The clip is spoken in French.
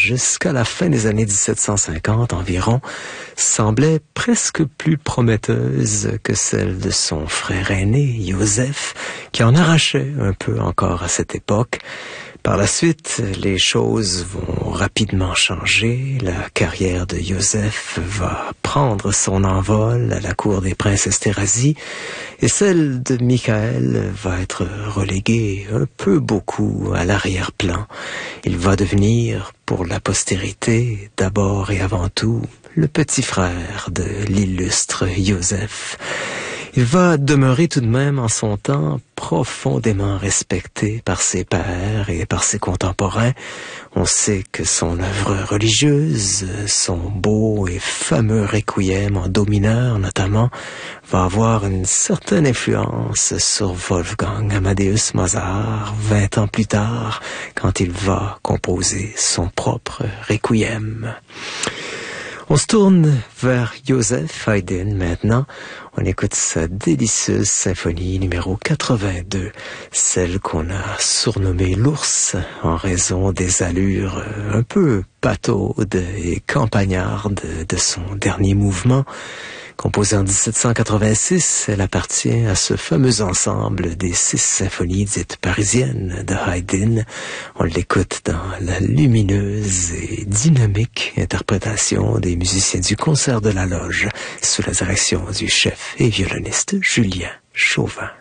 jusqu'à la fin des années 1750 environ, semblait presque plus prometteuse que celle de son frère aîné, Joseph, qui en arrachait un peu encore à cette époque. Par la suite, les choses vont rapidement changer. La carrière de Joseph va prendre son envol à la cour des princes Esterházy et celle de Michael va être reléguée un peu beaucoup à l'arrière-plan. Il va devenir, pour la postérité, d'abord et avant tout, le petit frère de l'illustre Joseph. Il va demeurer tout de même en son temps profondément respecté par ses pairs et par ses contemporains. On sait que son œuvre religieuse, son beau et fameux requiem en do mineur notamment, va avoir une certaine influence sur Wolfgang Amadeus Mozart 20 ans plus tard, quand il va composer son propre requiem. On se tourne vers Joseph Haydn maintenant. On écoute sa délicieuse symphonie numéro 82, celle qu'on a surnommée l'ours en raison des allures un peu pataudes et campagnardes de son dernier mouvement. Composée en 1786, elle appartient à ce fameux ensemble des 6 symphonies dites parisiennes de Haydn. On l'écoute dans la lumineuse et dynamique interprétation des musiciens du Concert de la Loge sous la direction du chef et violoniste Julien Chauvin.